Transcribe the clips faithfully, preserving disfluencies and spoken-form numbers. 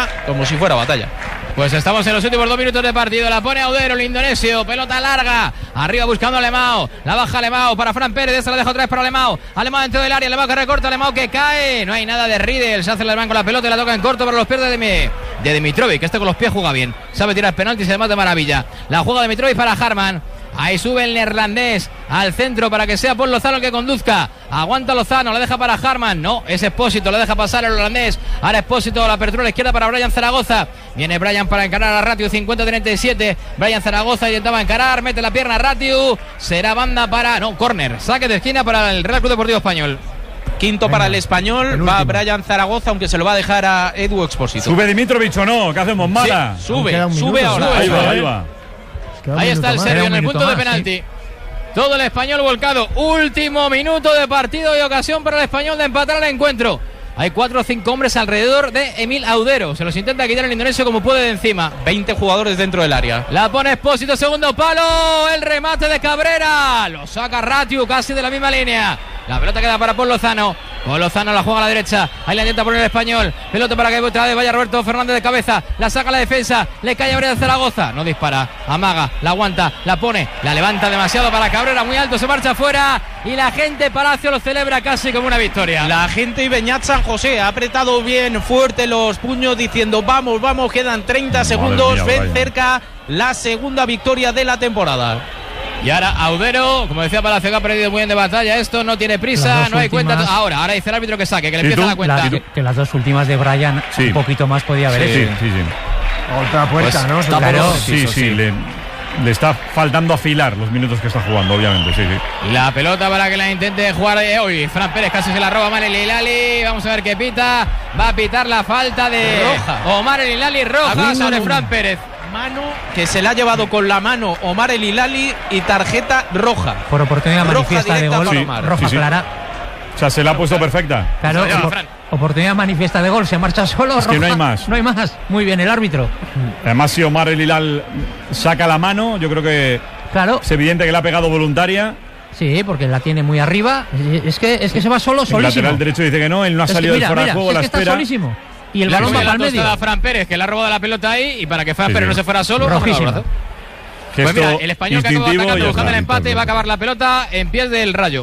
como si fuera batalla. Pues estamos en los últimos dos minutos de partido. La pone Audero, el indonesio. Pelota larga. Arriba buscando a Alemão. La baja Alemão para Fran Pérez. Esta la deja otra vez para Alemão. Alemão dentro del área. Alemão que recorta. Alemão que cae. No hay nada de Riedel. Se hace el alemán con la pelota y la toca en corto para los pies de, de, de Dimitrovic. Este con los pies juega bien. Sabe tirar penaltis y además de maravilla. La juega Dimitrovic para Harman. Ahí sube el neerlandés al centro para que sea Paul Lozano el que conduzca. Aguanta Lozano, la deja para Harman. No, es Expósito, la deja pasar el holandés. Ahora Expósito, la apertura a la izquierda para Brian Zaragoza. Viene Brian para encarar a Ratiu, cincuenta treinta y siete. Brian Zaragoza intentaba encarar, mete la pierna a Ratiu. Será banda para... No, córner, saque de esquina para el Real Club Deportivo Español. Quinto Venga, para el Español, el va Brian Zaragoza, aunque se lo va a dejar a Edu Expósito. ¿Sube Dimitrovic o no? ¿Qué hacemos, Mala? Sí, sube, sube ahora. Sube, ahí va, ahí va. Ahí está el serbio en el punto de penalti. Sí. Todo el Español volcado. Último minuto de partido y ocasión para el Español de empatar el encuentro. Hay cuatro o cinco hombres alrededor de Emil Audero. Se los intenta quitar el indonesio como puede de encima. veinte jugadores dentro del área. La pone Expósito, segundo palo. El remate de Cabrera. Lo saca Ratiu casi de la misma línea. La pelota queda para Paul Lozano. Paul Lozano la juega a la derecha. Ahí la intenta poner el Español. Pelota para que otra vez vaya Roberto Fernández de cabeza. La saca a la defensa. Le cae a Brian Zaragoza. No dispara. Amaga. La aguanta. La pone. La levanta demasiado para Cabrera. Muy alto. Se marcha afuera. Y la gente Palacio lo celebra casi como una victoria. La gente y Beñat San José ha apretado bien fuerte los puños diciendo vamos, vamos. Quedan treinta segundos. Mía, ven vaya. Cerca la segunda victoria de la temporada. Y ahora Audero, como decía Palacio, que ha perdido muy bien de batalla. Esto no tiene prisa, no hay últimas... cuenta. Ahora, ahora dice el árbitro que saque, que le empieza la cuenta. La, que, que las dos últimas de Brian, sí. Un poquito más podía haber sí, hecho. Sí, sí, sí. Otra puerta, pues, ¿no? Claro, sí, sí, sí. Le, le está faltando afilar los minutos que está jugando, obviamente, sí, sí. La pelota para que la intente jugar hoy. Fran Pérez casi se la roba Omar El Hilali. Vamos a ver qué pita. Va a pitar la falta de roja. Omar El Hilali, roja sobre Fran Pérez. Mano que se la ha llevado con la mano Omar El Hilali y tarjeta roja. Por oportunidad manifiesta de gol, sí, roja sí, sí. clara. O sea, se la ha puesto perfecta. Claro, opor oportunidad manifiesta de gol, se marcha solo. Es roja, que no hay más. No hay más. Muy bien el árbitro. Además, si Omar El Hilal saca la mano, yo creo que claro. Es evidente que la ha pegado voluntaria. Sí, porque la tiene muy arriba. Es que, es que se va solo, solísimo. El lateral derecho dice que no, él no ha es salido que mira, del fuera mira, de juego, es la que espera. Está solísimo. Y el la balón va para el medio. A Fran Pérez, que le ha robado la pelota ahí, y para que Fran sí, Pérez sí. no se fuera solo, rojísimo. Pues mira, el Español que acabó atacando buscando el empate, va a acabar la pelota en pies del Rayo.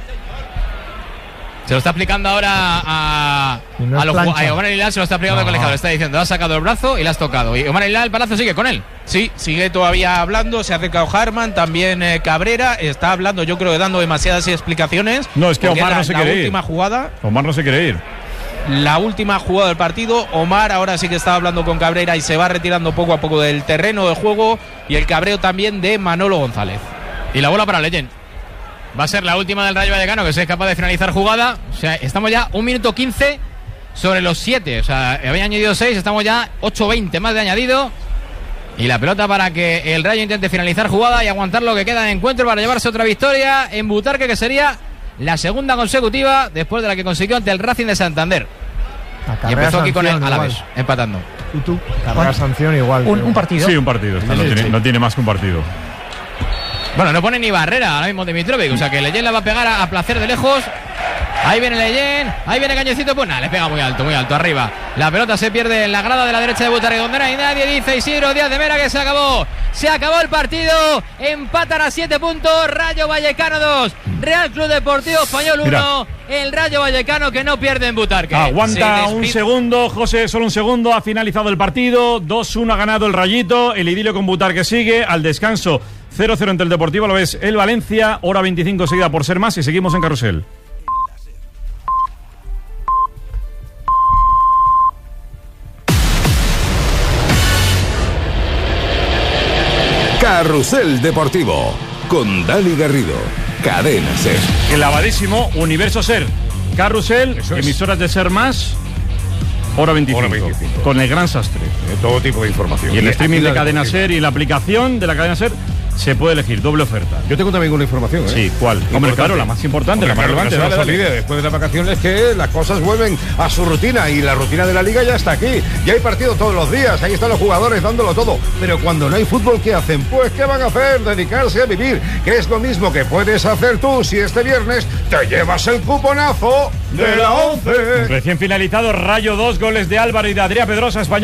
Se lo está aplicando ahora a, no a, los, a Omar El Hilal, se lo está aplicando al no. colegiado. Le está diciendo, has sacado el brazo y le has tocado. Y Omar El Hilal, el Palacio sigue con él. Sí, sigue todavía hablando. Se ha acercado Harman, también eh, Cabrera. Está hablando, yo creo que dando demasiadas explicaciones. No, es que Omar la, no se la quiere ir. última jugada. Omar no se quiere ir. La última jugada del partido. Omar ahora sí que está hablando con Cabrera y se va retirando poco a poco del terreno de juego. Y el cabreo también de Manolo González. Y la bola para Leyen. Va a ser la última del Rayo Vallecano, que es capaz de finalizar jugada. O sea, estamos ya un minuto quince sobre los siete. O sea, había añadido seis, estamos ya ocho veinte más de añadido. Y la pelota para que el Rayo intente finalizar jugada y aguantar lo que queda de encuentro para llevarse otra victoria en Butarque, que sería la segunda consecutiva después de la que consiguió ante el Racing de Santander. Y empezó aquí con el Alavés, empatando. ¿Y tú? Carrera sanción igual. Un, un partido. Sí, un partido. Está, no, tiene, no tiene más que un partido. Bueno, no pone ni barrera ahora mismo Dimitrovic, o sea que Leyen la va a pegar a, a placer de lejos. Ahí viene Leyen, ahí viene Cañecito, pues nada, le pega muy alto, muy alto, arriba. La pelota se pierde en la grada de la derecha de Butarque, donde no hay nadie, dice Isidro Díaz de Mera que se acabó. Se acabó el partido, empatan a siete puntos, Rayo Vallecano dos, Real Club Deportivo Español uno. El Rayo Vallecano que no pierde en Butarque. Aguanta un segundo, José, solo un segundo, ha finalizado el partido, dos uno ha ganado el Rayito, el idilio con Butarque sigue, al descanso cero cero entre el Deportivo, lo ves el Valencia, hora veinticinco seguida por ser más y seguimos en Carrusel. Carrusel Deportivo con Dani Garrido, Cadena Ser. Clavadísimo, Universo Ser, Carrusel, emisoras de Ser Más, hora veinticinco, hora veinticinco, con el gran sastre. De todo tipo de información. Y el streaming de Cadena Ser y la aplicación de la Cadena Ser se puede elegir, doble oferta. Yo tengo también una información, ¿eh? Sí, ¿cuál? Hombre, claro, la más importante, Hombre, la más claro, relevante. No se dale, nos olvide, dale. después de las vacaciones, que las cosas vuelven a su rutina y la rutina de la Liga ya está aquí. Ya hay partido todos los días, ahí están los jugadores dándolo todo. Pero cuando no hay fútbol, ¿qué hacen? Pues, ¿qué van a hacer? Dedicarse a vivir, que es lo mismo que puedes hacer tú si este viernes te llevas el cuponazo de la once. Recién finalizado, Rayo dos, goles de Álvaro y de Adrián Pedrosa, Español.